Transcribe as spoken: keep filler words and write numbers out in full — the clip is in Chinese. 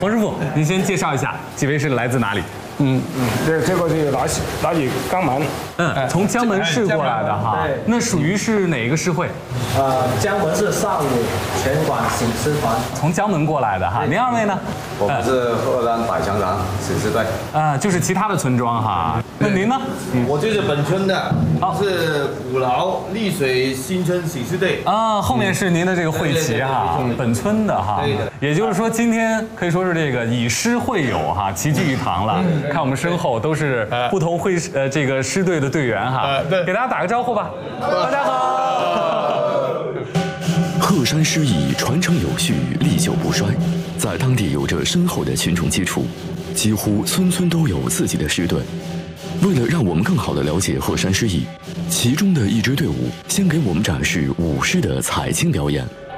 黄师傅，您先介绍一下几位是来自哪里？ 嗯嗯，这这个是来自来自江门， 嗯，从江门市过来的哈。 对， 那属于是哪个市会？ 呃，江门市少女拳馆醒狮团。 从江门过来的哈。您二位呢？ 我们是鹤山百强堂醒狮队。 啊，就是其他的村庄哈。那您呢？ 我就是本村的， 好是古劳丽水新村醒狮队。 啊，后面是您的这个会旗哈，本村的哈。 对的。 也就是说，今天可以说是这个以狮会友哈，齐聚一堂了。看我们身后都是不同会呃这个狮队的队员哈。对，给大家打个招呼吧。大家好。 鹤山狮艺传承有序，历久不衰，在当地有着深厚的群众基础，几乎村村都有自己的狮队。为了让我们更好地了解鹤山狮艺，其中的一支队伍先给我们展示舞狮的彩青表演。